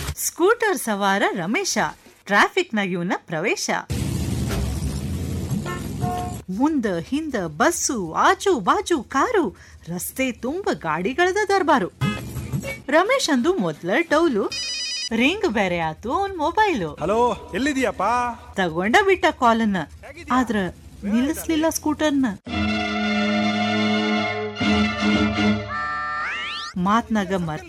Scooter ಸವಾರ ರಮೇಶ ಟ್ರಾಫಿಕ್ನಾಗ ಇವನ ಪ್ರವೇಶ. ಮುಂದ ಹಿಂದ ಬಸ್ಸು ಆಜು ಬಾಜು ಕಾರು, ರಸ್ತೆ ತುಂಬ ಗಾಡಿಗಳದ ದರ್ಬಾರು. ರಮೇಶ್ ಅಂದು ಮೊದ್ಲ ಡೌಲು, ರಿಂಗ್ ಬೇರೆ ಆತು ಅವನ್ ಮೊಬೈಲು. ಹಲೋ, ಎಲ್ಲಿದೀಯಪ್ಪ? ತಗೊಂಡ ಬಿಟ್ಟ ಕಾಲನ್ನ, ಆದ್ರ ನಿಲ್ಲಿಸ್ಲಿಲ್ಲ ಸ್ಕೂಟರ್ನ. ಮಾತ್ನಾಗ ಮರ್ತ